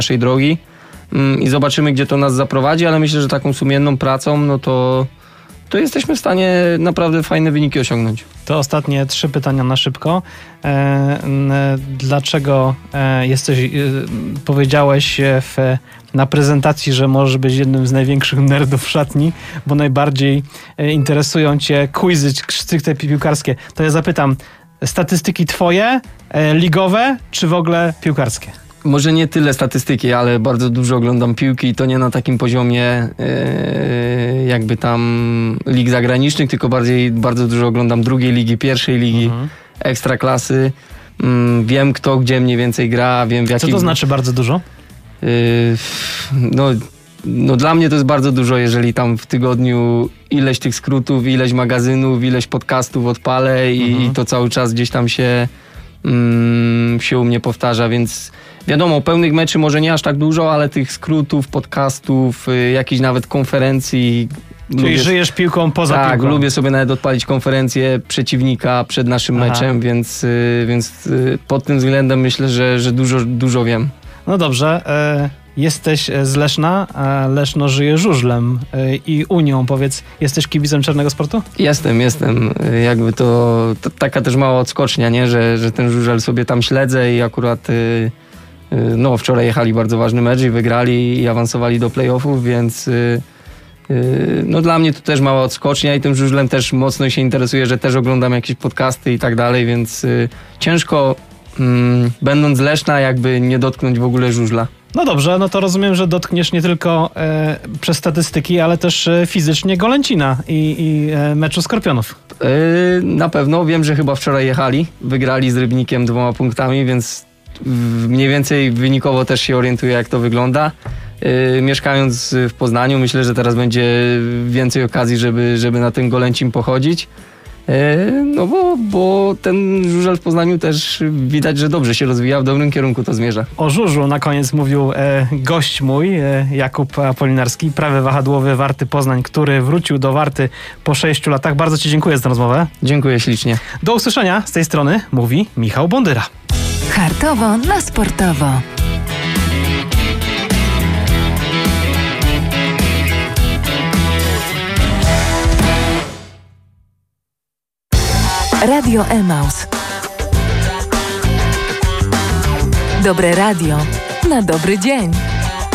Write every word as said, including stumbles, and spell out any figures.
naszej drogi i zobaczymy, gdzie to nas zaprowadzi, ale myślę, że taką sumienną pracą, no to, to jesteśmy w stanie naprawdę fajne wyniki osiągnąć. To ostatnie trzy pytania na szybko. E, e, dlaczego e, jesteś, e, powiedziałeś w, na prezentacji, że możesz być jednym z największych nerdów w szatni, bo najbardziej e, interesują cię quizy stricte piłkarskie. To ja zapytam, statystyki twoje, e, ligowe, czy w ogóle piłkarskie? Może nie tyle statystyki, ale bardzo dużo oglądam piłki i to nie na takim poziomie yy, jakby tam lig zagranicznych, tylko bardziej bardzo dużo oglądam drugiej ligi, pierwszej ligi, mhm. ekstraklasy. Yy, wiem kto gdzie mniej więcej gra, wiem w jakim... Co to znaczy bardzo dużo? Yy, no, no dla mnie to jest bardzo dużo, jeżeli tam w tygodniu ileś tych skrótów, ileś magazynów, ileś podcastów odpalę i, mhm. i to cały czas gdzieś tam się, mm, się u mnie powtarza, więc wiadomo, pełnych meczy może nie aż tak dużo, ale tych skrótów, podcastów, y, jakichś nawet konferencji. Czyli lubię, żyjesz piłką poza tak, piłką. Tak, lubię sobie nawet odpalić konferencję przeciwnika przed naszym Aha. meczem, więc, y, więc y, pod tym względem myślę, że, że dużo, dużo wiem. No dobrze, e, jesteś z Leszna, a Leszno żyje żużlem e, i Unią. Powiedz, jesteś kibicem czarnego sportu? Jestem, jestem. Jakby to, to taka też mała odskocznia, nie? Że, że ten żużel sobie tam śledzę i akurat y, no wczoraj jechali bardzo ważny mecz i wygrali i awansowali do playoffów, więc y, y, no dla mnie to też mała odskocznia i tym żużlem też mocno się interesuję, że też oglądam jakieś podcasty i tak dalej, więc y, ciężko y, będąc z Leszna jakby nie dotknąć w ogóle żużla. No dobrze, no to rozumiem, że dotkniesz nie tylko e, przez statystyki, ale też e, fizycznie Golęcina i, i e, meczu Skorpionów. Yy, na pewno, wiem, że chyba wczoraj jechali, wygrali z Rybnikiem dwoma punktami, więc mniej więcej wynikowo też się orientuję, jak to wygląda. Yy, mieszkając w Poznaniu, myślę, że teraz będzie więcej okazji, żeby, żeby na ten Golęcin pochodzić. Yy, no bo, bo ten żużel w Poznaniu też widać, że dobrze się rozwija, w dobrym kierunku to zmierza. O żużlu na koniec mówił e, gość mój, e, Jakub Apolinarski, prawy wahadłowy Warty Poznań, który wrócił do Warty po sześciu latach. Bardzo ci dziękuję za tę rozmowę. Dziękuję ślicznie. Do usłyszenia z tej strony mówi Michał Bondyra. Hartowo na sportowo. Radio Emaus. Dobre radio na dobry dzień.